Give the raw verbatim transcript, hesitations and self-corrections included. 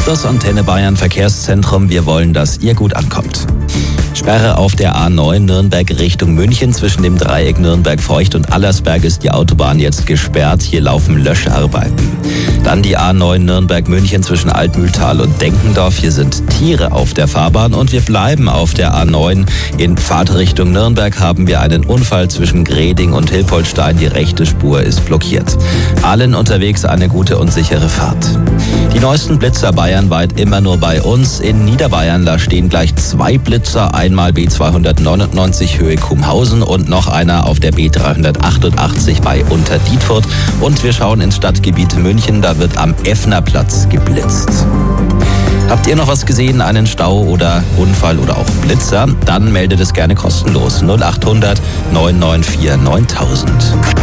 Das Antenne Bayern Verkehrszentrum. Wir wollen, dass ihr gut ankommt. Sperre auf der A neun Nürnberg Richtung München. Zwischen dem Dreieck Nürnberg-Feucht und Allersberg ist die Autobahn jetzt gesperrt. Hier laufen Löscharbeiten. Dann die A neun Nürnberg-München zwischen Altmühltal und Denkendorf. Hier sind Tiere auf der Fahrbahn und wir bleiben auf der A neun. In Fahrtrichtung Nürnberg haben wir einen Unfall zwischen Greding und Hilpoltstein. Die rechte Spur ist blockiert. Allen unterwegs eine gute und sichere Fahrt. Die neuesten Blitzer bayernweit immer nur bei uns. In Niederbayern, da stehen gleich zwei Blitzer. Einmal B zweihundertneunundneunzig Höhe Kumhausen und noch einer auf der B dreihundertachtundachtzig bei Unterdietfurt. Und wir schauen ins Stadtgebiet München, da wird am Effnerplatz geblitzt. Habt ihr noch was gesehen, einen Stau oder Unfall oder auch Blitzer? Dann meldet es gerne kostenlos null achthundert neun neun vier neuntausend.